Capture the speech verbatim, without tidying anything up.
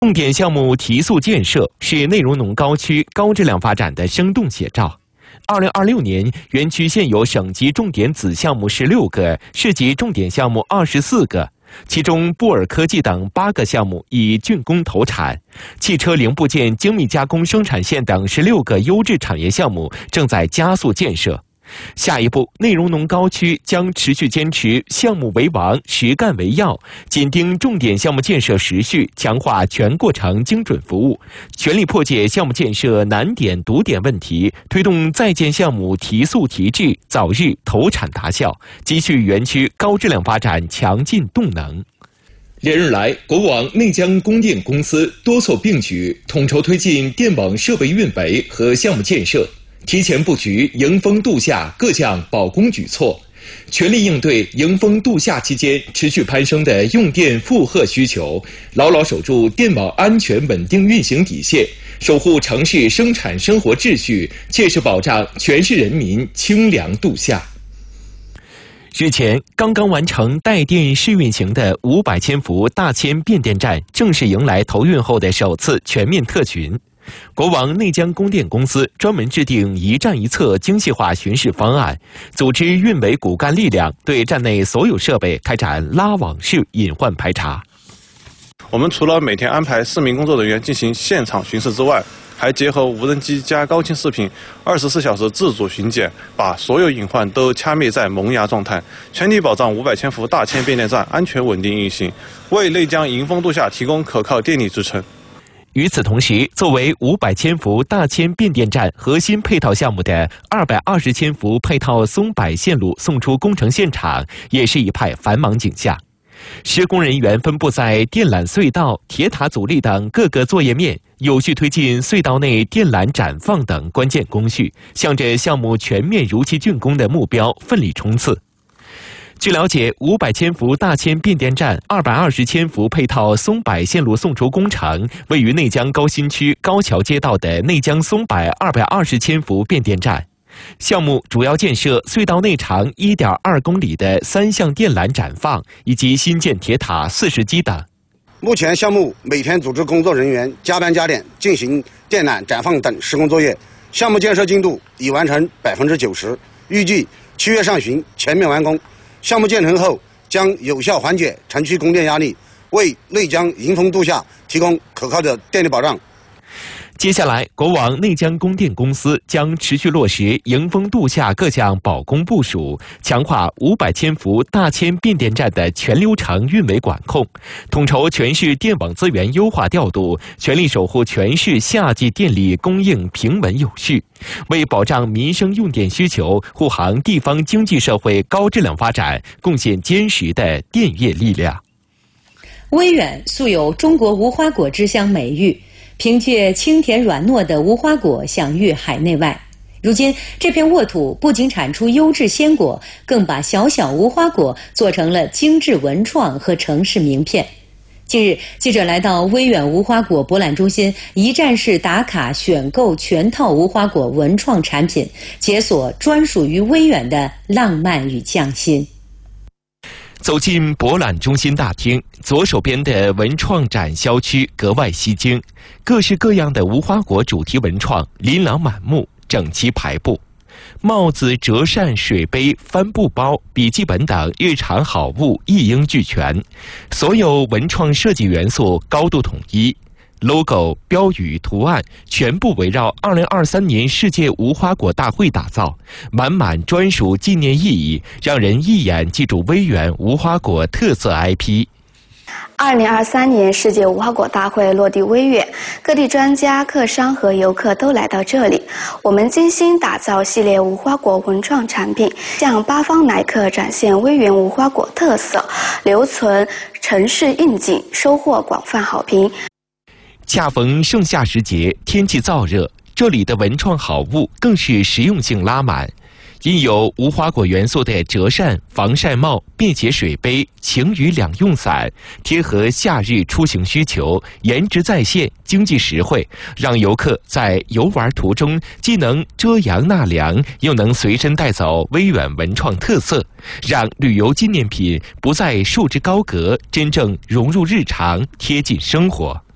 重点项目提速建设是内容农高区高质量发展的生动写照。二零二六年，园区现有省级重点子项目十六个，市级重点项目二十四个，其中布尔科技等八个项目已竣工投产，汽车零部件精密加工生产线等十六个优质产业项目正在加速建设。下一步，内容农高区将持续坚持项目为王、实干为要，紧盯重点项目建设时序，强化全过程精准服务，全力破解项目建设难点堵点问题，推动在建项目提速提质，早日投产达效，积蓄园区高质量发展强劲动能。连日来，国网内江供电公司多措并举，统筹推进电网设备运维和项目建设，提前布局迎峰度夏各项保供举措，全力应对迎峰度夏期间持续攀升的用电负荷需求，牢牢守住电网安全稳定运行底线，守护城市生产生活秩序，切实保障全市人民清凉度夏。日前，刚刚完成带电试运行的五百千伏大千变电站正式迎来投运后的首次全面特巡。国网内江供电公司专门制定一站一测精细化巡视方案，组织运维骨干力量对站内所有设备开展拉网式隐患排查。 我们除了每天安排四名工作人员进行现场巡视之外，还结合无人机加高清视频，二十四小时自主巡检，把所有隐患都掐灭在萌芽状态，全力保障五百千伏大千变电站安全稳定运行，为内江迎峰度夏提供可靠电力支撑。 与此同时，作为五百千伏大千变电站核心配套项目的二百二十千伏配套松柏线路送出工程现场，也是一派繁忙景象。施工人员分布在电缆隧道、铁塔阻力等各个作业面，有序推进隧道内电缆展放等关键工序，向着项目全面如期竣工的目标奋力冲刺。据了解，五百千伏大千变电站、二百二十千伏配套松柏线路送出工程，位于内江高新区高桥街道的内江松柏二百二十千伏变电站。项目主要建设隧道内长 一点二公里的三项电缆展放，以及新建铁塔四十基等。 目前项目每天组织工作人员加班加点进行电缆展放等施工作业，项目建设进度已完成百分之九十，预计七月上旬全面完工。项目建成后，将有效缓解城区供电压力，为内江迎峰度夏提供可靠的电力保障。 接下来，国网内江供电公司将持续落实迎峰度夏各项保供部署，强化五百千伏大千变电站的全流程运维管控，统筹全市电网资源优化调度，全力守护全市夏季电力供应平稳有序，为保障民生用电需求、护航地方经济社会高质量发展贡献坚实的电业力量。 威远素有中国无花果之乡美誉，凭借清甜软糯的无花果享誉海内外。如今，这片沃土不仅产出优质鲜果，更把小小无花果做成了精致文创和城市名片。近日，记者来到威远无花果博览中心，一站式打卡选购全套无花果文创产品，解锁专属于威远的浪漫与匠心。 走进博览中心大厅，左手边的文创展销区格外吸睛，各式各样的无花果主题文创琳琅满目，整齐排布。帽子、折扇、水杯、帆布包、笔记本等日常好物一应俱全，所有文创设计元素高度统一。logo、标语、图案全部围绕二零二三年世界无花果大会打造，满满专属纪念意义，让人一眼记住威远无花果特色 I P。 二零二三年世界无花果大会落地威远，各地专家、客商和游客都来到这里。我们精心打造系列无花果文创产品，向八方来客展现威远无花果特色，留存城市印记，收获广泛好评。 恰逢盛夏时节，天气燥热，这里的文创好物更是实用性拉满。因有无花果元素的折扇、防晒帽、便携水杯、晴雨两用伞，贴合夏日出行需求，颜值在线，经济实惠，让游客在游玩途中既能遮阳纳凉，又能随身带走威远文创特色，让旅游纪念品不再束之高阁，真正融入日常，贴近生活。